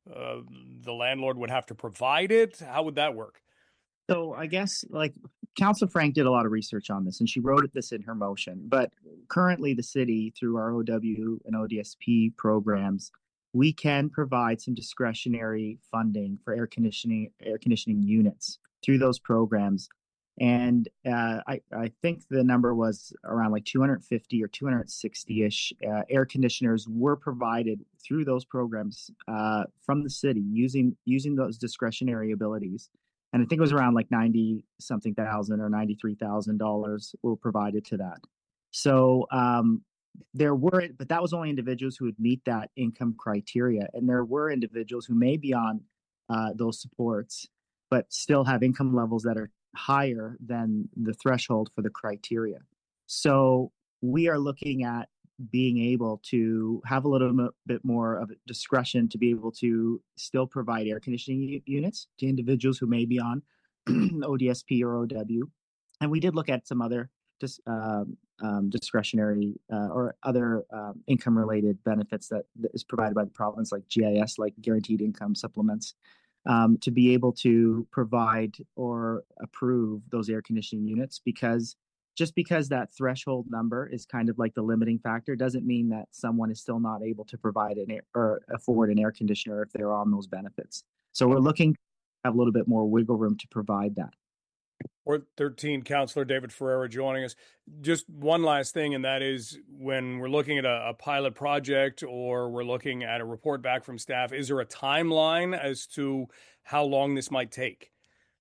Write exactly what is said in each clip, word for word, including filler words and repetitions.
uh, the landlord would have to provide it? How would that work? So I guess like Council Frank did a lot of research on this and she wrote this in her motion. But currently the city through our O W and O D S P programs, we can provide some discretionary funding for air conditioning air conditioning units through those programs. And uh, I, I think the number was around like two hundred fifty or two hundred sixty-ish uh, air conditioners were provided through those programs uh, from the city using using those discretionary abilities. And I think it was around like ninety something thousand or ninety-three thousand dollars were provided to that. So um, there were, but that was only individuals who would meet that income criteria. And there were individuals who may be on uh, those supports, but still have income levels that are higher than the threshold for the criteria. So we are looking at being able to have a little bit more of discretion to be able to still provide air conditioning units to individuals who may be on O D S P or O W. And we did look at some other dis, uh, um, discretionary uh, or other um, income-related benefits that, that is provided by the province, like G I S, like guaranteed income supplements, um, to be able to provide or approve those air conditioning units. Because just because that threshold number is kind of like the limiting factor doesn't mean that someone is still not able to provide an air, or afford an air conditioner if they're on those benefits. So we're looking to have a little bit more wiggle room to provide that. Ward thirteen Councillor David Ferreira joining us. Just one last thing, and that is when we're looking at a, a pilot project or we're looking at a report back from staff, is there a timeline as to how long this might take?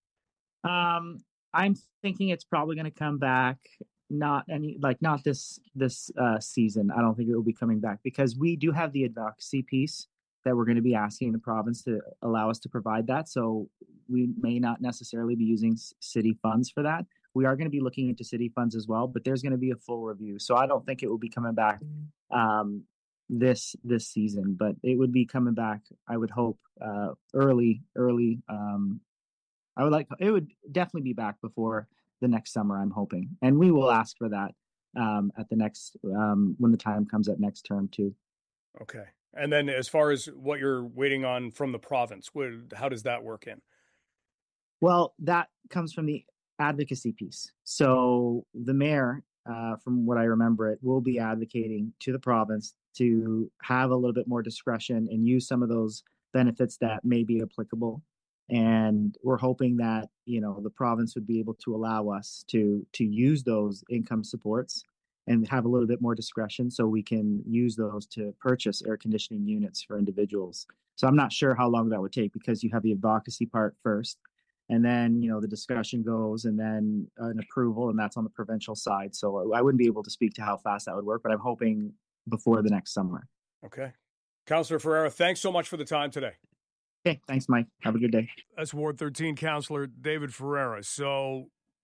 Um, I'm thinking it's probably going to come back. Not any like not this this uh, season. I don't think it will be coming back because we do have the advocacy piece that we're going to be asking the province to allow us to provide that. So we may not necessarily be using city funds for that. We are going to be looking into city funds as well, but there's going to be a full review. So I don't think it will be coming back um, this this season, but it would be coming back. I would hope uh, early early. Um, I would like it would definitely be back before the next summer, I'm hoping, and we will ask for that um, at the next um, when the time comes at next term too. Okay, and then as far as what you're waiting on from the province, what, how does that work in? Well, that comes from the advocacy piece. So the mayor, uh, from what I remember, it will be advocating to the province to have a little bit more discretion and use some of those benefits that may be applicable. And we're hoping that, you know, the province would be able to allow us to to use those income supports and have a little bit more discretion so we can use those to purchase air conditioning units for individuals. So I'm not sure how long that would take because you have the advocacy part first, and then, you know, the discussion goes and then an approval, and that's on the provincial side. So I wouldn't be able to speak to how fast that would work, but I'm hoping before the next summer. Okay. Councillor Ferreira, thanks so much for the time today. Okay, thanks, Mike. Have a good day. That's Ward thirteen Councillor David Ferreira. So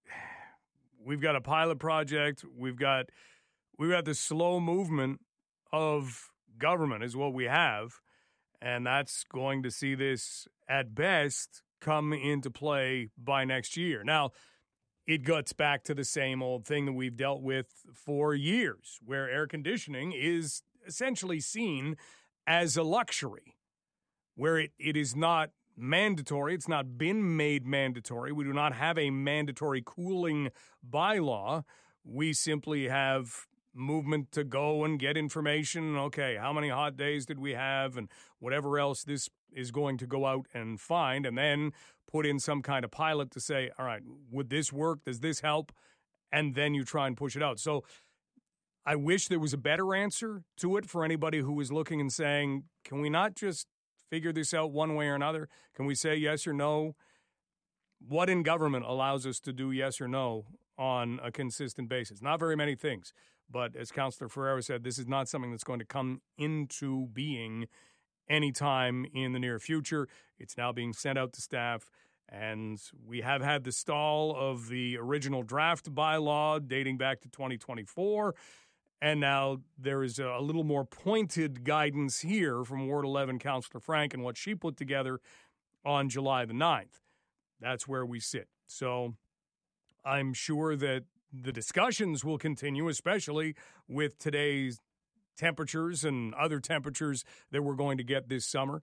we've got a pilot project. We've got we've got the slow movement of government is what we have, and that's going to see this at best come into play by next year. Now, it guts back to the same old thing that we've dealt with for years, where air conditioning is essentially seen as a luxury, where it, it is not mandatory. It's not been made mandatory. We do not have a mandatory cooling bylaw. We simply have movement to go and get information. Okay, how many hot days did we have and whatever else this is going to go out and find, and then put in some kind of pilot to say, all right, would this work? Does this help? And then you try and push it out. So I wish there was a better answer to it for anybody who was looking and saying, can we not just figure this out one way or another? Can we say yes or no? What in government allows us to do yes or no on a consistent basis? Not very many things. But as Councillor Ferreira said, this is not something that's going to come into being anytime in the near future. It's now being sent out to staff. And we have had the stall of the original draft bylaw dating back to twenty twenty-four. And now there is a little more pointed guidance here from Ward eleven Councillor Frank and what she put together on July the ninth. That's where we sit. So I'm sure that the discussions will continue, especially with today's temperatures and other temperatures that we're going to get this summer.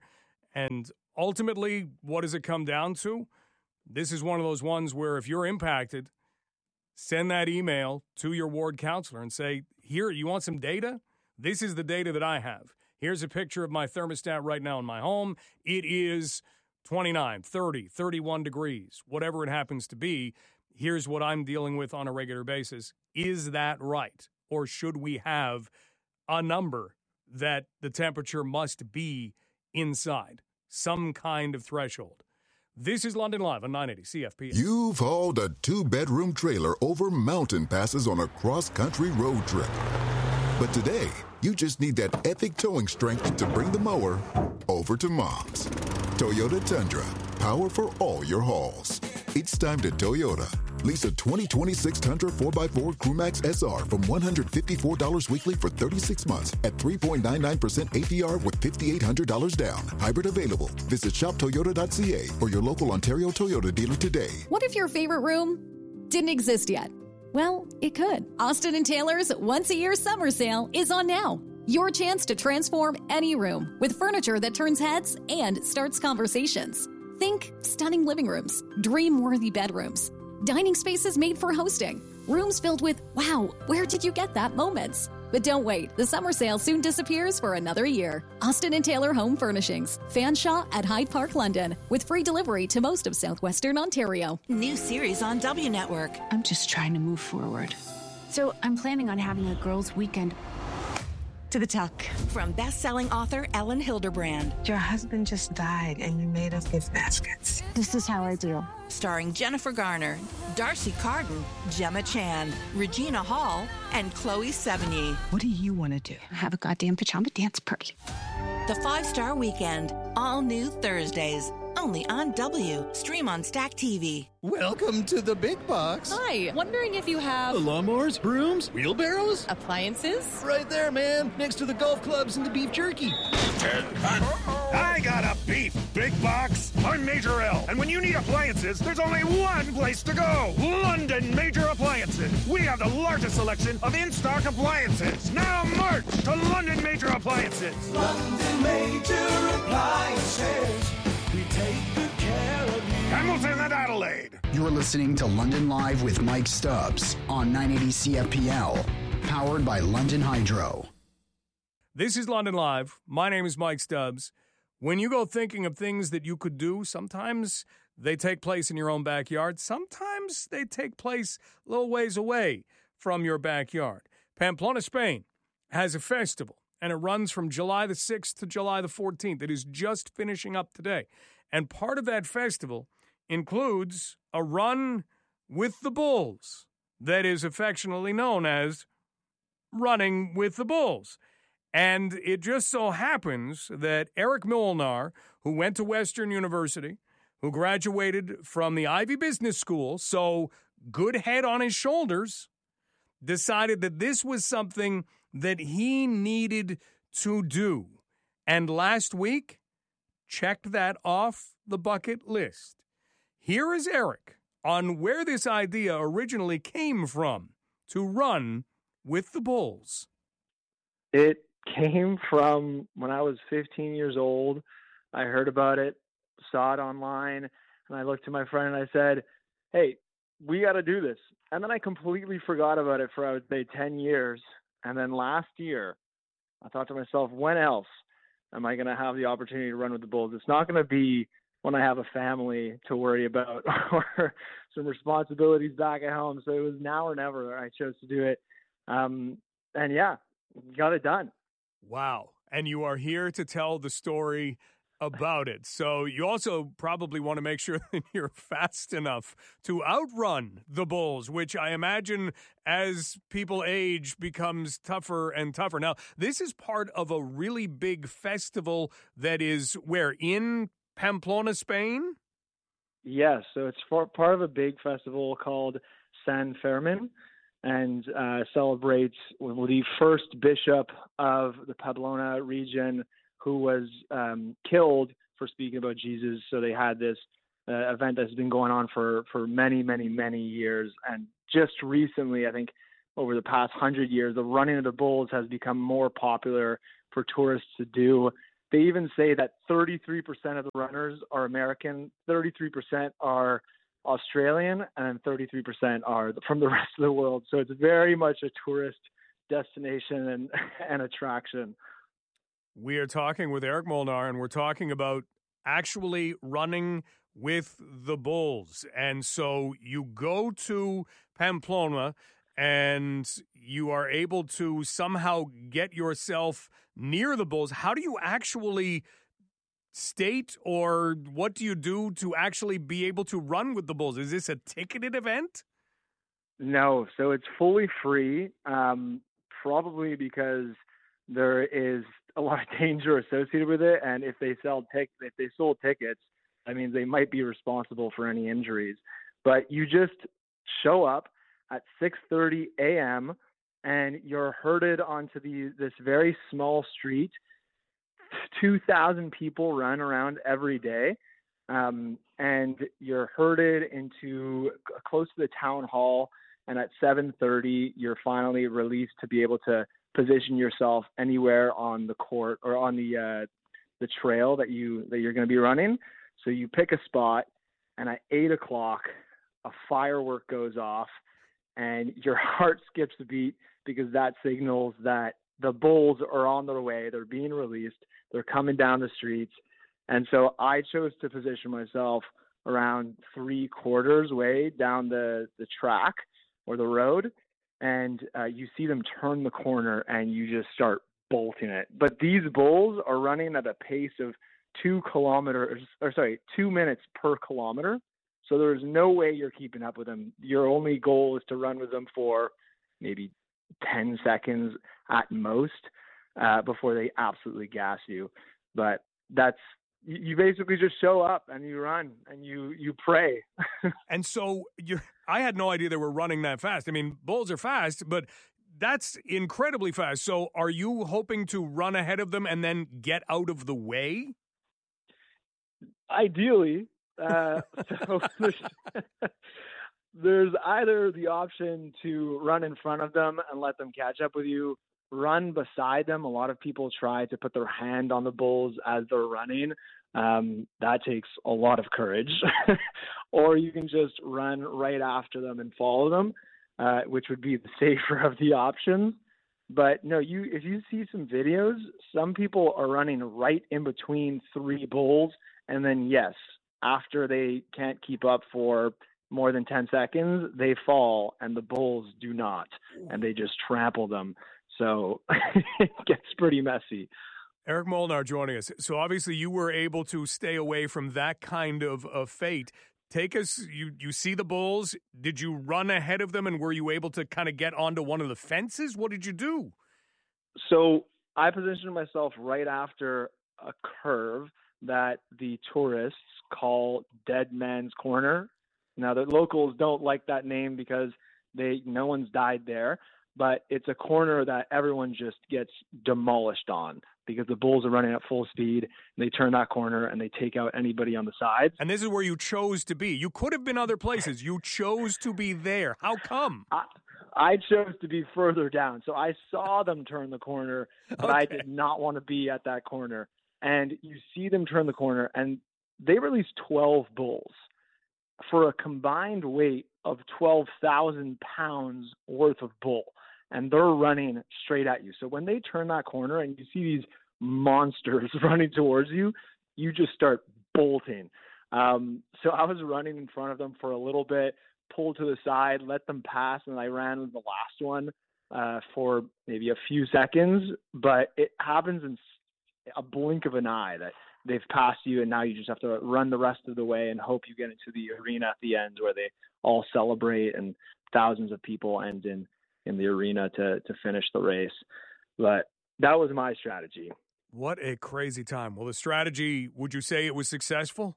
And ultimately, what does it come down to? This is one of those ones where if you're impacted, send that email to your ward counselor and say, here, you want some data? This is the data that I have. Here's a picture of my thermostat right now in my home. It is twenty-nine, thirty, thirty-one degrees, whatever it happens to be. Here's what I'm dealing with on a regular basis. Is that right? Or should we have a number that the temperature must be inside? Some kind of threshold. This is London Live on nine eighty C F P. You've hauled a two-bedroom trailer over mountain passes on a cross-country road trip. But today, you just need that epic towing strength to bring the mower over to Mom's. Toyota Tundra, power for all your hauls. It's time to Toyota. Lease a twenty twenty-six Tundra four by four Crewmax S R from one hundred fifty-four dollars weekly for thirty-six months at three point nine nine percent A P R with five thousand eight hundred dollars down. Hybrid available. Visit shop toyota dot c a or your local Ontario Toyota dealer today. What if your favorite room didn't exist yet? Well, it could. Austin and Taylor's once-a-year summer sale is on now. Your chance to transform any room with furniture that turns heads and starts conversations. Think stunning living rooms, dream-worthy bedrooms, dining spaces made for hosting, rooms filled with, wow, where did you get that moments? But don't wait, the summer sale soon disappears for another year. Austin and Taylor Home Furnishings, Fanshawe at Hyde Park, London, with free delivery to most of southwestern Ontario. New series on W Network. I'm just trying to move forward. So I'm planning on having a girls' weekend. To the tuck. From best-selling author Ellen Hilderbrand. Your husband just died and you made us gift baskets. This is how I do. Starring Jennifer Garner, Darcy Carden, Gemma Chan, Regina Hall, and Chloe Sevigny. What do you want to do? Have a goddamn pajama dance party. The Five-Star Weekend. All new Thursdays. Only on W. Stream on Stack T V. Welcome to the big box. Hi, wondering if you have... The lawnmowers, brooms, wheelbarrows? Appliances? Right there, man. Next to the golf clubs and the beef jerky. I got a beef big box. I'm Major L. And when you need appliances, there's only one place to go. London Major Appliances. We have the largest selection of in-stock appliances. Now march to London Major Appliances. London Major Appliances. We take good care of you. Hamilton and Adelaide. You're listening to London Live with Mike Stubbs on nine eighty C F P L, powered by London Hydro. This is London Live. My name is Mike Stubbs. When you go thinking of things that you could do, sometimes they take place in your own backyard. Sometimes they take place a little ways away from your backyard. Pamplona, Spain has a festival, and it runs from July the sixth to July the fourteenth. It is just finishing up today. And part of that festival includes a run with the bulls that is affectionately known as Running with the Bulls. And it just so happens that Eric Molnar, who went to Western University, who graduated from the Ivy Business School, so good head on his shoulders, decided that this was something that he needed to do. And last week, checked that off the bucket list. Here is Eric on where this idea originally came from to run with the Bulls. It came from when I was fifteen years old. I heard about it, saw it online, and I looked to my friend and I said, hey, we got to do this. And then I completely forgot about it for, I would say, ten years. And then last year, I thought to myself, when else am I going to have the opportunity to run with the Bulls? It's not going to be when I have a family to worry about or some responsibilities back at home. So it was now or never I chose to do it. Um, and yeah, got it done. Wow. And you are here to tell the story about it. So you also probably want to make sure that you're fast enough to outrun the Bulls, which I imagine as people age becomes tougher and tougher. Now, this is part of a really big festival that is where? In Pamplona, Spain? Yes. So it's for, part of a big festival called San Fermin, and uh, celebrates the first bishop of the Pamplona region who was um, killed for speaking about Jesus. So they had this uh, event that's been going on for, for many, many, many years. And just recently, I think over the past hundred years, the running of the Bulls has become more popular for tourists to do. they even say that thirty-three percent of the runners are American, thirty-three percent are Australian, and thirty-three percent are from the rest of the world. So it's very much a tourist destination and, and attraction. We are talking with Eric Molnar, and we're talking about actually running with the bulls. And so you go to Pamplona, and you are able to somehow get yourself near the bulls. How do you actually state, or what do you do to actually be able to run with the bulls? Is this a ticketed event? No, so it's fully free, um, probably because there is a lot of danger associated with it, and if they sell tic- if they sold tickets, I mean, they might be responsible for any injuries. But you just show up at six thirty a.m. and you're herded onto the this very small street. two thousand people run around every day, um, and you're herded into close to the town hall. And at seven thirty, you're finally released to be able to position yourself anywhere on the court or on the uh, the trail that you that you're going to be running. So you pick a spot, and at eight o'clock, a firework goes off, and your heart skips a beat because that signals that the bulls are on their way. They're being released. They're coming down the streets. And so I chose to position myself around three quarters way down the, the track or the road. And uh, you see them turn the corner and you just start bolting it. But these bulls are running at a pace of two kilometers, or sorry, two minutes per kilometer. So there's no way you're keeping up with them. Your only goal is to run with them for maybe ten seconds at most uh, before they absolutely gas you. But that's, you basically just show up and you run and you, you pray. And so you I had no idea they were running that fast. I mean, bulls are fast, but that's incredibly fast. So are you hoping to run ahead of them and then get out of the way? Ideally. Uh, so there's, there's either the option to run in front of them and let them catch up with you, run beside them. A lot of people try to put their hand on the bulls as they're running. Um, that takes a lot of courage. Or you can just run right after them and follow them, uh, which would be the safer of the options. But no, you if you see some videos, some people are running right in between three bulls, and then yes, after they can't keep up for more than ten seconds, they fall, and the bulls do not, and they just trample them. So it gets pretty messy. Eric Molnar joining us. So obviously you were able to stay away from that kind of, of fate. Take us, you, you see the bulls. Did you run ahead of them, and were you able to kind of get onto one of the fences? What did you do? So I positioned myself right after a curve that the tourists call Dead Man's Corner. Now, the locals don't like that name because they no one's died there, but it's a corner that everyone just gets demolished on because the bulls are running at full speed. And they turn that corner and they take out anybody on the sides. And this is where you chose to be. You could have been other places. You chose to be there. How come? I, I chose to be further down. So I saw them turn the corner, but okay. I did not want to be at that corner. And you see them turn the corner, and they released twelve bulls for a combined weight of twelve thousand pounds worth of bull. And they're running straight at you. So when they turn that corner and you see these monsters running towards you, you just start bolting. Um, so I was running in front of them for a little bit, pulled to the side, let them pass, and I ran with the last one uh, for maybe a few seconds. But it happens in a blink of an eye that they've passed you, and now you just have to run the rest of the way and hope you get into the arena at the end where they all celebrate and thousands of end end in in the arena to to finish the race. But that was my strategy. What a crazy time. Well, the strategy, would you say it was successful?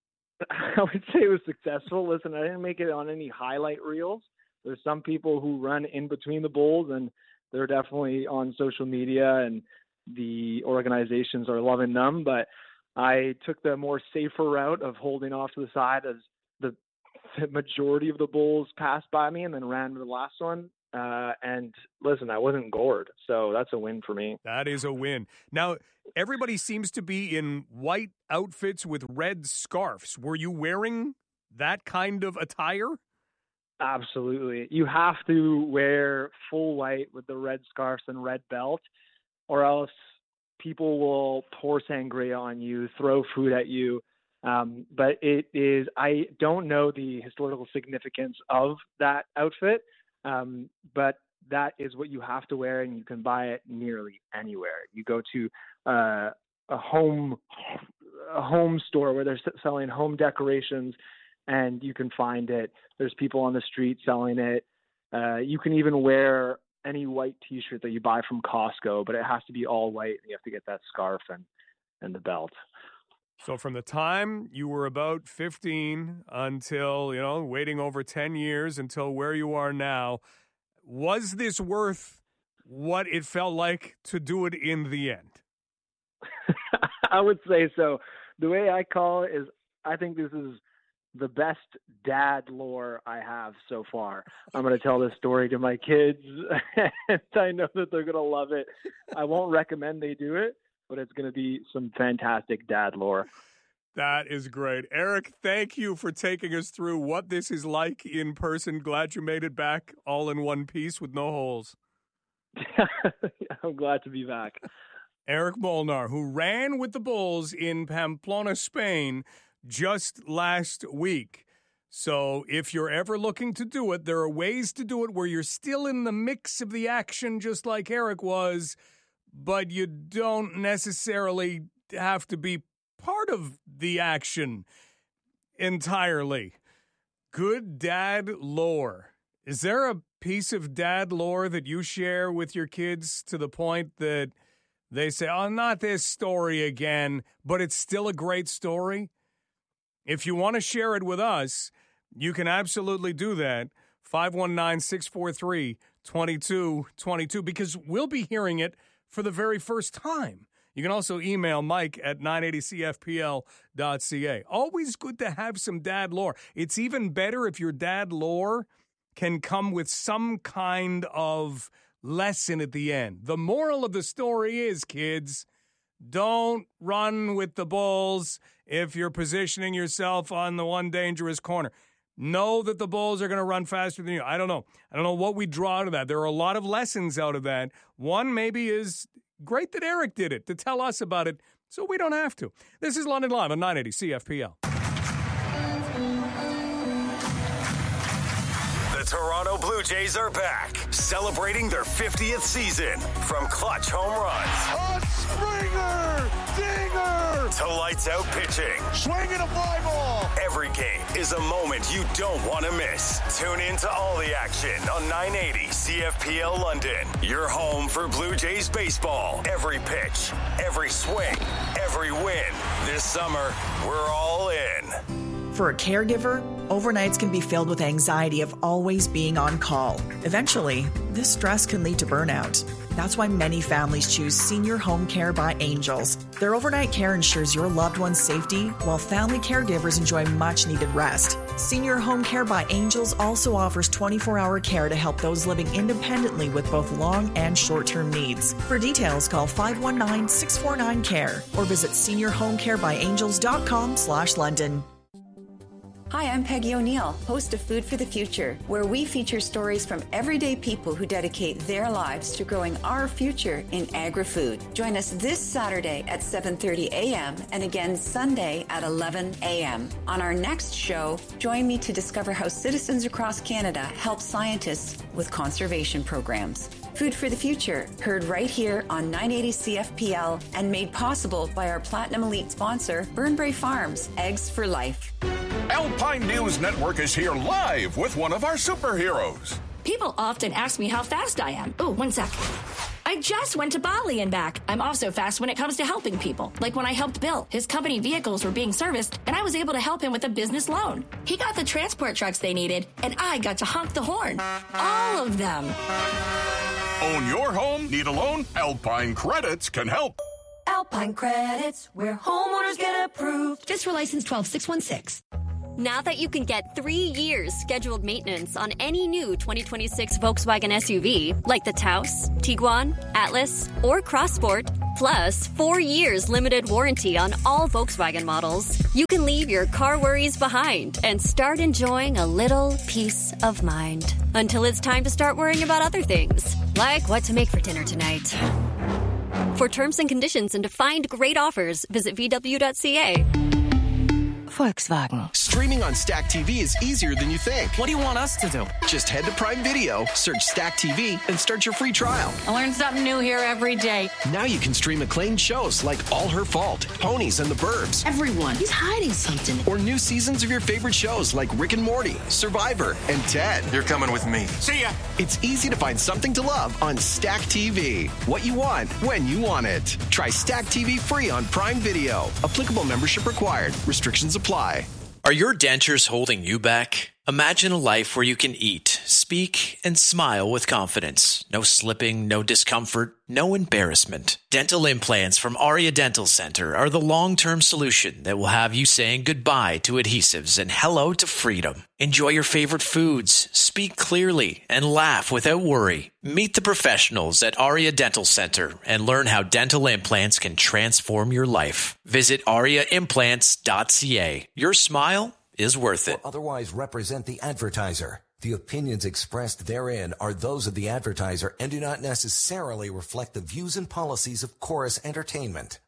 I would say it was successful. Listen, I didn't make it on any highlight reels. There's some people who run in between the bulls, and they're definitely on social media, and the organizations are loving them. But I took the more safer route of holding off to the side as the, the majority of the bulls passed by me, and then ran to the last one. Uh, and listen, I wasn't gored, so that's a win for me. That is a win. Now, everybody seems to be in white outfits with red scarves. Were you wearing that kind of attire? Absolutely. You have to wear full white with the red scarves and red belt, or else people will pour sangria on you, throw food at you. Um, but it is, I don't know the historical significance of that outfit, um, but that is what you have to wear, and you can buy it nearly anywhere. You go to uh, a home a home store where they're selling home decorations, and you can find it. There's people on the street selling it. Uh, you can even wear any white T-shirt that you buy from Costco, but it has to be all white. You have to get that scarf and, and the belt. So from the time you were about fifteen until, you know, waiting over ten years until where you are now, was this worth what it felt like to do it in the end? I would say so. The way I call it is, I think this is the best dad lore I have so far. I'm going to tell this story to my kids, and I know that they're going to love it. I won't recommend they do it, but it's going to be some fantastic dad lore. That is great. Eric, thank you for taking us through what this is like in person. Glad you made it back all in one piece with no holes. I'm glad to be back. Eric Molnar, who ran with the Bulls in Pamplona, Spain, just last week. So if you're ever looking to do it, there are ways to do it where you're still in the mix of the action, just like Eric was, but you don't necessarily have to be part of the action entirely. Good dad lore. Is there a piece of dad lore that you share with your kids to the point that they say, oh, not this story again, but it's still a great story? If you want to share it with us, you can absolutely do that. five one nine, six four three, two two two two, because we'll be hearing it for the very first time. You can also email Mike at nine eighty C F P L dot C A. Always good to have some dad lore. It's even better if your dad lore can come with some kind of lesson at the end. The moral of the story is, kids, don't run with the Bulls if you're positioning yourself on the one dangerous corner. Know that the Bulls are going to run faster than you. I don't know. I don't know what we draw out of that. There are a lot of lessons out of that. One maybe is great that Eric did it, to tell us about it so we don't have to. This is London Live on nine eighty C F P L. Toronto Blue Jays are back, celebrating their fiftieth season. From clutch home runs, a Springer dinger, to lights out pitching, swinging a fly ball. Every game is a moment you don't want to miss. Tune in to all the action on nine eighty C F P L London. Your home for Blue Jays baseball. Every pitch, every swing, every win. This summer, we're all in. For a caregiver, overnights can be filled with anxiety of always being on call. Eventually, this stress can lead to burnout. That's why many families choose Senior Home Care by Angels. Their overnight care ensures your loved one's safety, while family caregivers enjoy much-needed rest. Senior Home Care by Angels also offers twenty-four hour care to help those living independently with both long and short-term needs. For details, call five one nine, six four nine, C A R E or visit senior home care by angels dot com slash London. Hi, I'm Peggy O'Neill, host of Food for the Future, where we feature stories from everyday people who dedicate their lives to growing our future in agri-food. Join us this Saturday at seven thirty a.m. and again Sunday at eleven a.m. On our next show, join me to discover how citizens across Canada help scientists with conservation programs. Food for the Future, heard right here on nine eighty C F P L and made possible by our Platinum Elite sponsor, Burnbrae Farms, Eggs for Life. Alpine News Network is here live with one of our superheroes. People often ask me how fast I am. Oh, one sec. I just went to Bali and back. I'm also fast when it comes to helping people. Like when I helped Bill. His company vehicles were being serviced, and I was able to help him with a business loan. He got the transport trucks they needed, and I got to honk the horn. All of them. Own your home? Need a loan? Alpine Credits can help. Alpine Credits, where homeowners get approved. Just for license twelve six one six. Now that you can get three years scheduled maintenance on any new twenty twenty-six Volkswagen S U V, like the Taos, Tiguan, Atlas, or Crossport, plus four years limited warranty on all Volkswagen models, you can leave your car worries behind and start enjoying a little peace of mind. Until it's time to start worrying about other things, like what to make for dinner tonight. For terms and conditions and to find great offers, visit V W dot C A. Volkswagen. Streaming on Stack T V is easier than you think. What do you want us to do? Just head to Prime Video, search Stack T V, and start your free trial. I learn something new here every day. Now you can stream acclaimed shows like All Her Fault, Ponies and the Burbs. Everyone, he's hiding something. Or new seasons of your favorite shows like Rick and Morty, Survivor, and Ted. You're coming with me. See ya! It's easy to find something to love on Stack T V. What you want, when you want it. Try Stack T V free on Prime Video. Applicable membership required. Restrictions apply. Are your dentures holding you back? Imagine a life where you can eat, speak, and smile with confidence. No slipping, no discomfort, no embarrassment. Dental implants from Aria Dental Center are the long-term solution that will have you saying goodbye to adhesives and hello to freedom. Enjoy your favorite foods, speak clearly, and laugh without worry. Meet the professionals at Aria Dental Center and learn how dental implants can transform your life. Visit aria implants dot c a. Your smile is worth it. Or otherwise represent the advertiser. The opinions expressed therein are those of the advertiser and do not necessarily reflect the views and policies of Chorus Entertainment.